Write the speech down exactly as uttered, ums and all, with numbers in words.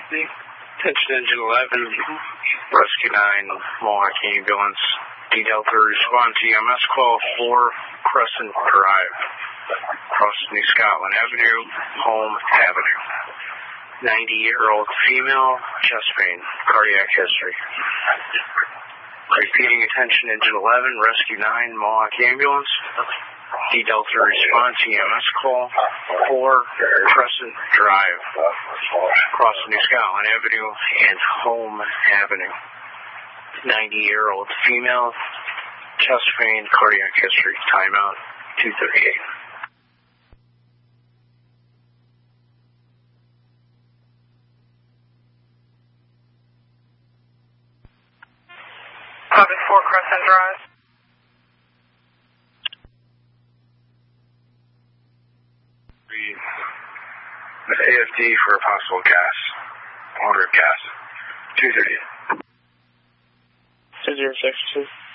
Attention Engine eleven, Rescue nine, Mohawk Ambulance. D Delta respond to E M S call four Crescent Drive, across New Scotland Avenue, Home Avenue. ninety-year-old female, chest pain, cardiac history. Repeating, attention Engine eleven, Rescue nine, Mohawk Ambulance. D Delta response E M S call four Crescent Drive, across New Scotland Avenue and Home Avenue. ninety-year-old female, chest pain, cardiac history. Timeout two thirty-eight. Copy four Crescent Drive. The A F D for a possible gas, order of gas, two thirty. two zero six two.